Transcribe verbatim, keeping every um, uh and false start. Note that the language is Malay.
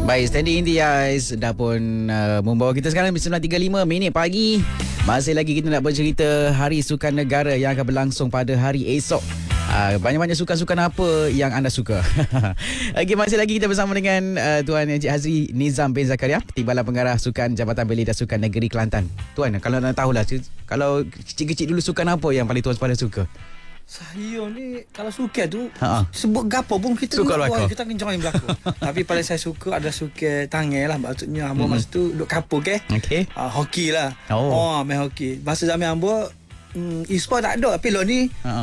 Baik, Standing in the Eyes dah pun uh, membawa kita sekarang sembilan tiga puluh lima minit pagi. Masih lagi kita nak bercerita Hari Sukan Negara yang akan berlangsung pada hari esok. Uh, banyak-banyak sukan-sukan apa yang anda suka. Okey, masih lagi kita bersama dengan uh, Tuan Encik Hazri Nizam bin Zakaria, Timbalan Pengarah Sukan Jabatan Belia dan Sukan Negeri Kelantan. Tuan, kalau anda tahulah, kalau kecil-kecil dulu sukan apa yang paling tuan pada suka? Saya ni kalau suka tu Ha-ha. sebut gapo pun kita Suka belakang. kita akan join belakang. Tapi paling saya suka ada suka tangan lah, maksudnya hamba Hmm. masa tu duk kapur ke. Okey. Uh, hoki lah. Oh. Oh, main hoki. Masa zaman hamba mm, e-sport tak ada, tapi lo ni Ha-ha.